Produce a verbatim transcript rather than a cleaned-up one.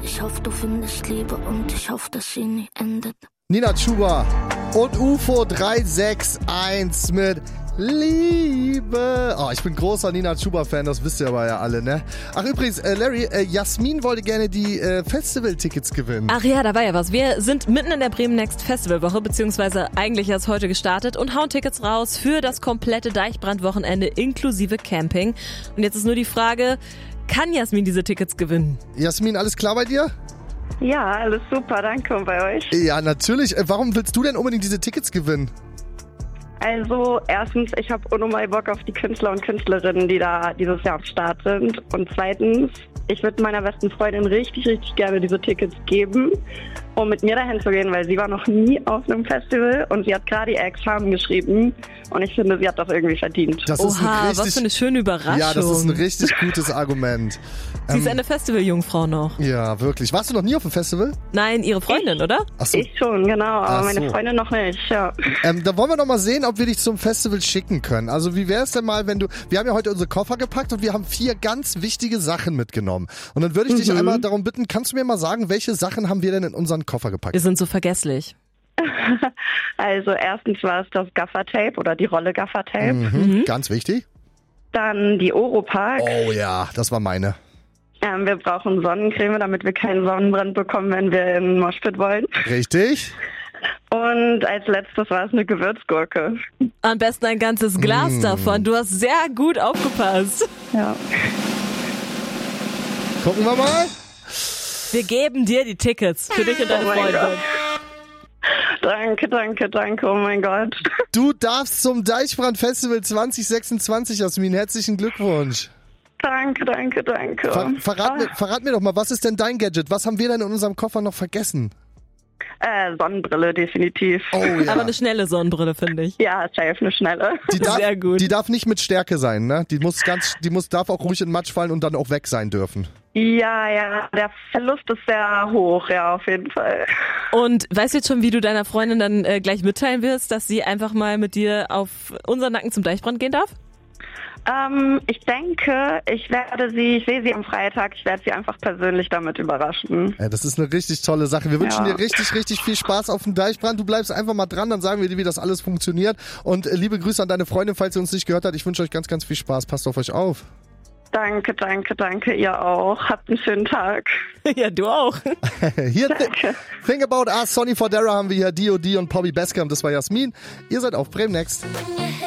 Ich hoffe, du findest Liebe und ich hoffe, dass sie nie endet. Nina Chuba und U F O drei sechs eins mit Liebe. Oh, ich bin großer Nina Chuba-Fan, das wisst ihr aber ja alle, ne? Ach übrigens, äh, Larry, äh, Jasmin wollte gerne die äh, Festival-Tickets gewinnen. Ach ja, da war ja was. Wir sind mitten in der Bremen Next Festivalwoche, beziehungsweise eigentlich erst heute gestartet und hauen Tickets raus für das komplette Deichbrand-Wochenende inklusive Camping. Und jetzt ist nur die Frage, kann Jasmin diese Tickets gewinnen? Jasmin, alles klar bei dir? Ja, alles super, danke. Und bei euch? Ja, natürlich. Äh, warum willst du denn unbedingt diese Tickets gewinnen? Also erstens, ich habe unnormal Bock auf die Künstler und Künstlerinnen, die da dieses Jahr am Start sind. Und zweitens, ich würde meiner besten Freundin richtig, richtig gerne diese Tickets geben, um mit mir dahin zu gehen, weil sie war noch nie auf einem Festival und sie hat gerade ihr Examen geschrieben und ich finde, sie hat das irgendwie verdient. Das ist Oha, ein richtig, was für eine schöne Überraschung. Ja, das ist ein richtig gutes Argument. Sie ist Ähm, eine Festivaljungfrau noch. Ja, wirklich. Warst du noch nie auf dem Festival? Nein, ihre Freundin, oder? Ach so. Ich schon, genau, aber Ach meine so. Freundin noch nicht, ja. Ähm, da wollen wir noch mal sehen, ob wir dich zum Festival schicken können. Also wie wäre es denn mal, wenn du... Wir haben ja heute unsere Koffer gepackt und wir haben vier ganz wichtige Sachen mitgenommen. Und dann würde ich dich Mhm. einmal darum bitten, kannst du mir mal sagen, welche Sachen haben wir denn in unseren Koffer gepackt? Wir sind so vergesslich. Also erstens war es das Gaffertape oder die Rolle Gaffertape. Mhm. Ganz wichtig. Dann die Oropack. Oh ja, das war meine. Ähm, wir brauchen Sonnencreme, damit wir keinen Sonnenbrand bekommen, wenn wir in den Moshpit wollen. Richtig. Und als letztes war es eine Gewürzgurke. Am besten ein ganzes Glas Mm. davon. Du hast sehr gut aufgepasst. Ja. Gucken wir mal. Wir geben dir die Tickets für dich und deine Oh mein Freundin. Gott. Danke, danke, danke, oh mein Gott. Du darfst zum Deichbrand Festival zwanzig sechsundzwanzig, Jasmin. Herzlichen Glückwunsch. Danke, danke, danke. Ver verrat, mir, Ah, verrat mir doch mal, was ist denn dein Gadget? Was haben wir denn in unserem Koffer noch vergessen? äh, Sonnenbrille, definitiv. Oh ja. Aber eine schnelle Sonnenbrille, finde ich. Ja, safe, eine schnelle. Die darf, Sehr gut. Die darf nicht mit Stärke sein, ne? Die muss ganz, die muss, darf auch ruhig in Matsch fallen und dann auch weg sein dürfen. Ja, ja, der Verlust ist sehr hoch, ja, auf jeden Fall. Und weißt du jetzt schon, wie du deiner Freundin dann äh, gleich mitteilen wirst, dass sie einfach mal mit dir auf unseren Nacken zum Deichbrand gehen darf? Ähm, ich denke, ich werde sie, ich sehe sie am Freitag, ich werde sie einfach persönlich damit überraschen. Ja, das ist eine richtig tolle Sache. Wir wünschen Ja. dir richtig, richtig viel Spaß auf dem Deichbrand. Du bleibst einfach mal dran, dann sagen wir dir, wie das alles funktioniert. Und äh, liebe Grüße an deine Freundin, falls sie uns nicht gehört hat. Ich wünsche euch ganz, ganz viel Spaß. Passt auf euch auf. Danke, danke, danke, ihr auch. Habt einen schönen Tag. Ja, du auch. Hier, Danke. Think About Us, Sonny Fodera haben wir hier, D O D und Bobby Bascom. Das war Jasmin. Ihr seid auf Bremen Next.